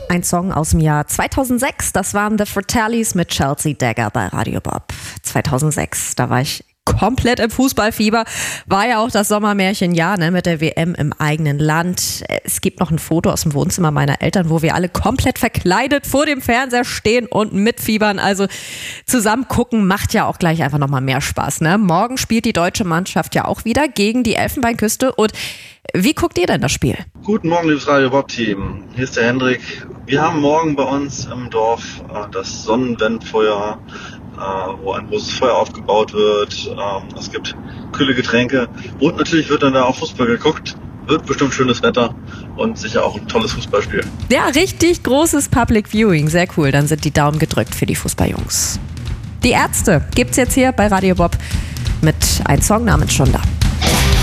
Ein Song aus dem Jahr 2006, das waren The Fratellis mit Chelsea Dagger bei Radio Bob. 2006, da war ich komplett im Fußballfieber. War ja auch das Sommermärchenjahr, ne, mit der WM im eigenen Land. Es gibt noch ein Foto aus dem Wohnzimmer meiner Eltern, wo wir alle komplett verkleidet vor dem Fernseher stehen und mitfiebern. Also zusammen gucken macht ja auch gleich einfach nochmal mehr Spaß, ne? Morgen spielt die deutsche Mannschaft ja auch wieder gegen die Elfenbeinküste. Und wie guckt ihr denn das Spiel? Guten Morgen, liebes Radio Bob-Team. Hier ist der Hendrik. Wir haben morgen bei uns im Dorf das Sonnenwendfeuer, wo ein großes Feuer aufgebaut wird. Es gibt kühle Getränke und natürlich wird dann da auch Fußball geguckt. Wird bestimmt schönes Wetter und sicher auch ein tolles Fußballspiel. Ja, richtig großes Public Viewing. Sehr cool. Dann sind die Daumen gedrückt für die Fußballjungs. Die Ärzte gibt's jetzt hier bei Radio Bob mit einem Song namens Schon da.